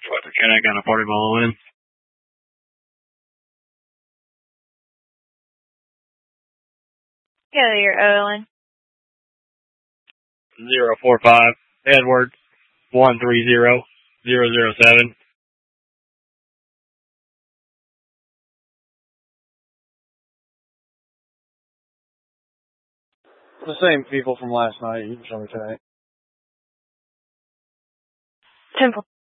Can I got a party ball in? Yeah, you're Owen. 045 Edward 130007. The same people from last night. You can show me tonight. Temple